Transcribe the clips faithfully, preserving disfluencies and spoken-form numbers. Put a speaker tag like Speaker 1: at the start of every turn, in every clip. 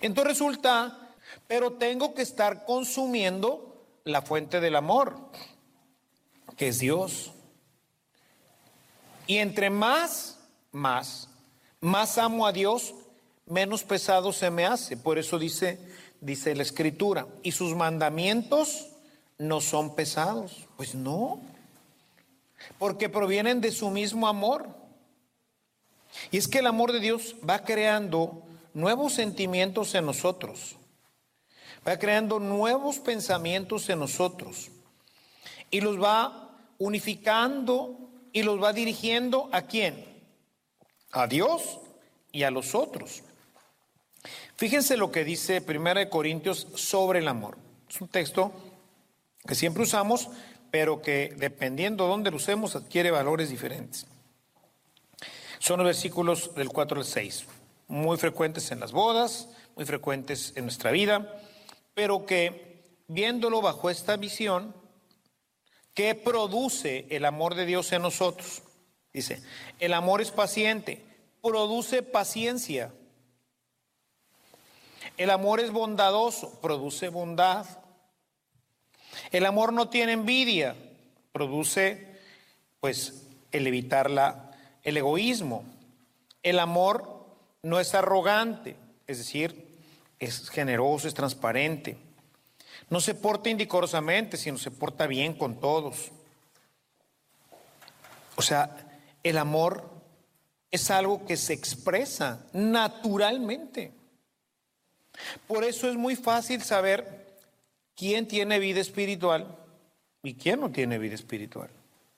Speaker 1: Entonces resulta, pero tengo que estar consumiendo la fuente del amor, que es Dios. Y entre más, más, más amo a Dios, menos pesado se me hace. Por eso dice, dice la Escritura, y sus mandamientos no son pesados. Pues no, porque provienen de su mismo amor. Y es que el amor de Dios va creando nuevos sentimientos en nosotros, va creando nuevos pensamientos en nosotros y los va unificando y los va dirigiendo ¿a quién? A Dios y a los otros. Fíjense lo que dice Primera de Corintios sobre el amor. Es un texto que siempre usamos, pero que dependiendo de dónde lo usemos adquiere valores diferentes. Son los versículos del cuatro al seis, muy frecuentes en las bodas, muy frecuentes en nuestra vida, pero que viéndolo bajo esta visión, ¿qué produce el amor de Dios en nosotros? Dice, el amor es paciente, produce paciencia. El amor es bondadoso, produce bondad. El amor no tiene envidia, produce pues el evitar la, el egoísmo. El amor no es arrogante, es decir, es generoso, es transparente. No se porta indecorosamente, sino se porta bien con todos. O sea, el amor es algo que se expresa naturalmente. Por eso es muy fácil saber quién tiene vida espiritual y quién no tiene vida espiritual.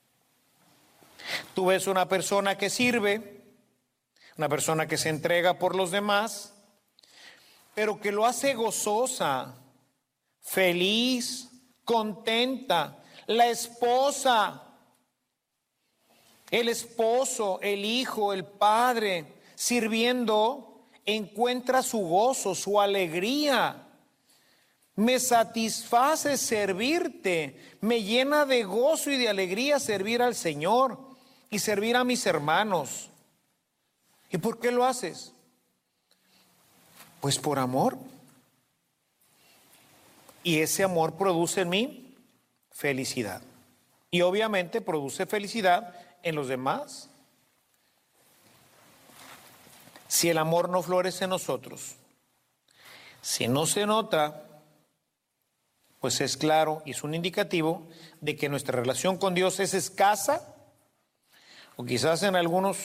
Speaker 1: Tú ves una persona que sirve, una persona que se entrega por los demás, pero que lo hace gozosa, feliz, contenta. La esposa, el esposo, el hijo, el padre, sirviendo, encuentra su gozo, su alegría. Me satisface servirte, me llena de gozo y de alegría servir al Señor y servir a mis hermanos. ¿Y por qué lo haces? Pues por amor. Y ese amor produce en mí felicidad. Y obviamente produce felicidad en los demás. Si el amor no florece en nosotros, si no se nota, pues es claro y es un indicativo de que nuestra relación con Dios es escasa o quizás en algunos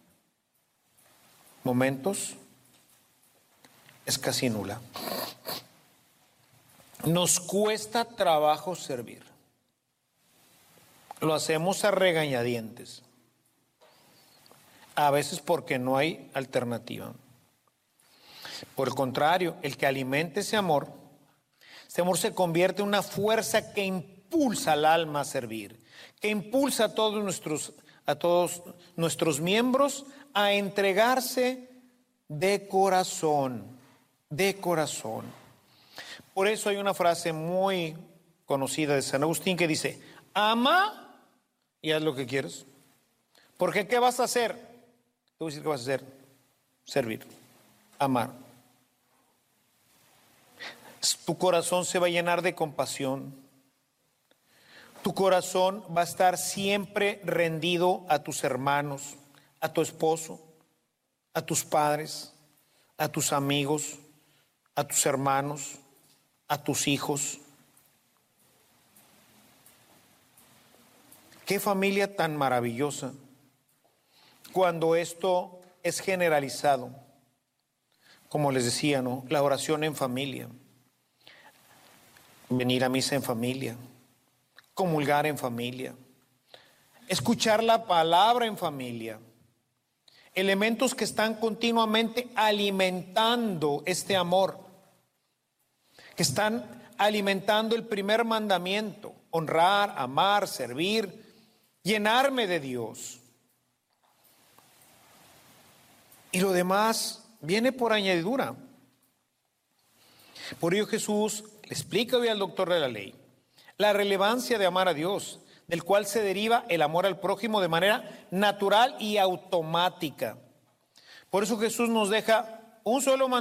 Speaker 1: momentos es casi nula. Nos cuesta trabajo servir. Lo hacemos a regañadientes. A veces porque no hay alternativa. Por el contrario, el que alimente ese amor, ese amor se convierte en una fuerza que impulsa al alma a servir, que impulsa a todos nuestros, a todos nuestros miembros a entregarse de corazón, de corazón. Por eso hay una frase muy conocida de San Agustín que dice, ama y haz lo que quieres. Porque ¿qué vas a hacer? Te voy a decir qué vas a hacer. Servir, amar. Tu corazón se va a llenar de compasión. Tu corazón va a estar siempre rendido a tus hermanos, a tu esposo, a tus padres, a tus amigos, a tus hermanos, a tus hijos. Qué familia tan maravillosa cuando esto es generalizado. Como les decía, ¿no? La oración en familia, venir a misa en familia, comulgar en familia, escuchar la palabra en familia. Elementos que están continuamente alimentando este amor, que están alimentando el primer mandamiento, honrar, amar, servir, llenarme de Dios. Y lo demás viene por añadidura. Por ello Jesús le explica hoy al doctor de la ley la relevancia de amar a Dios, del cual se deriva el amor al prójimo de manera natural y automática. Por eso Jesús nos deja un solo mandamiento.